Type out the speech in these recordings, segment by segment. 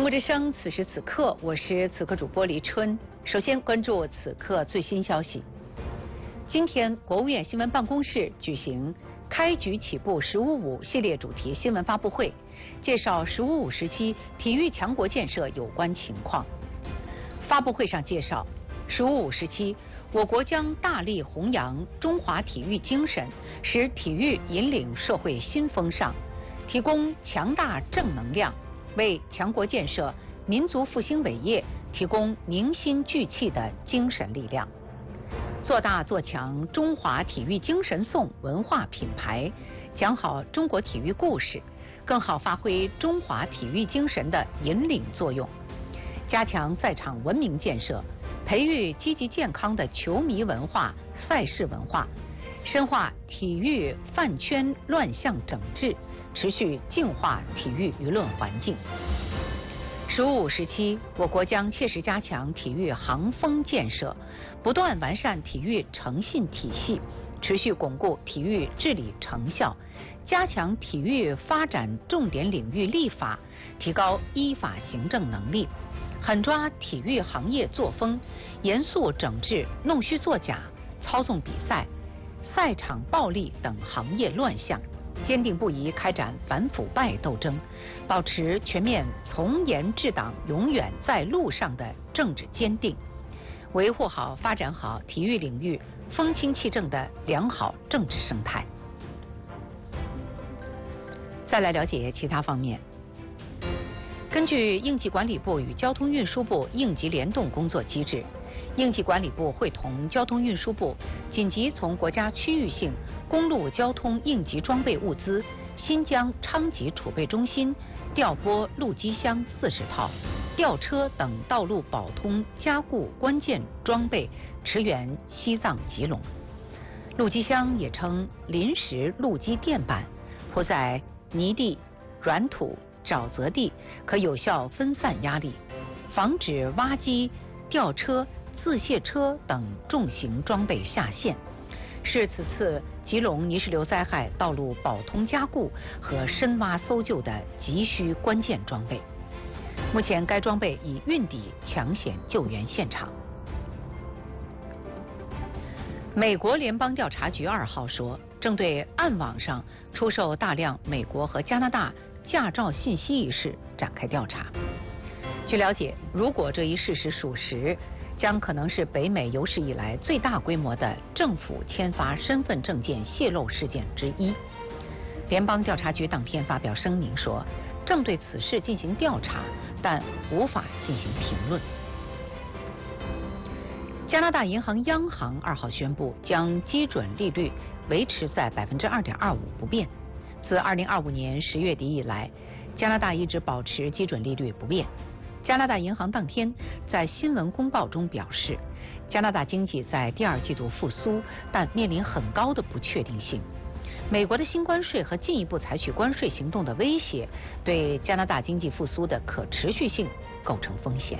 中国之声，此时此刻，我是此刻主播黎春。首先关注此刻最新消息。今天，国务院新闻办公室举行开局起步“十五五”系列主题新闻发布会，介绍“十五五”时期体育强国建设有关情况。发布会上介绍，“十五五”时期，我国将大力弘扬中华体育精神，使体育引领社会新风尚，提供强大正能量。为强国建设、民族复兴伟业提供凝心聚气的精神力量，做大做强中华体育精神颂文化品牌，讲好中国体育故事，更好发挥中华体育精神的引领作用，加强赛场文明建设，培育积极健康的球迷文化、赛事文化，深化体育饭圈乱象整治，持续净化体育舆论环境。“十五五”时期，我国将切实加强体育行风建设，不断完善体育诚信体系，持续巩固体育治理成效，加强体育发展重点领域立法，提高依法行政能力，狠抓体育行业作风，严肃整治弄虚作假、操纵比赛、赛场暴力等行业乱象，坚定不移开展反腐败斗争，保持全面从严治党永远在路上的政治坚定，维护好、发展好体育领域风清气正的良好政治生态。再来了解其他方面。根据应急管理部与交通运输部应急联动工作机制，应急管理部会同交通运输部紧急从国家区域性公路交通应急装备物资新疆昌吉储备中心调拨路基箱40套、吊车等道路保通加固关键装备驰援西藏吉隆。路基箱也称临时路基垫板，铺在泥地、软土、沼泽地，可有效分散压力，防止挖机、吊车、自卸车等重型装备下线，是此次吉隆泥石流灾害道路保通加固和深挖搜救的急需关键装备。目前该装备已运抵抢险救援现场。美国联邦调查局2号说，正对暗网上出售大量美国和加拿大驾照信息一事展开调查。据了解，如果这一事实属实，将可能是北美有史以来最大规模的政府签发身份证件泄露事件之一。联邦调查局当天发表声明说，正对此事进行调查，但无法进行评论。加拿大银行央行2号宣布，将基准利率维持在2.25%不变。自2025年10月底以来，加拿大一直保持基准利率不变。加拿大银行当天在新闻公报中表示，加拿大经济在第2季度复苏，但面临很高的不确定性。美国的新关税和进一步采取关税行动的威胁，对加拿大经济复苏的可持续性构成风险。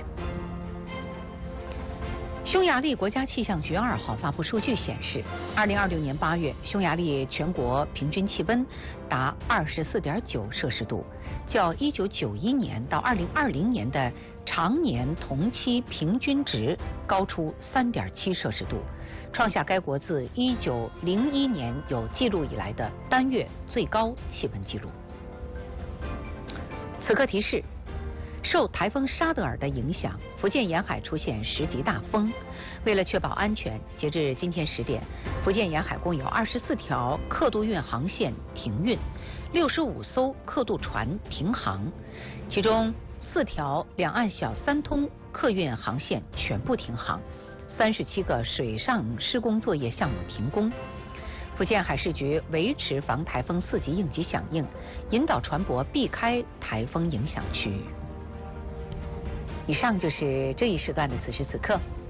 匈牙利国家气象局2号发布数据显示，2026年8月，匈牙利全国平均气温达24.9摄氏度，较1991年到2020年的常年同期平均值高出3.7摄氏度，创下该国自1901年有记录以来的单月最高气温记录。此刻提示，受台风沙德尔的影响，福建沿海出现10级大风。为了确保安全，截至今天10点，福建沿海共有24条客渡运航线停运，65艘客渡船停航，其中4条两岸小三通客运航线全部停航，37个水上施工作业项目停工。福建海事局维持防台风4级应急响应，引导船舶避开台风影响区域。以上就是这一时段的此时此刻。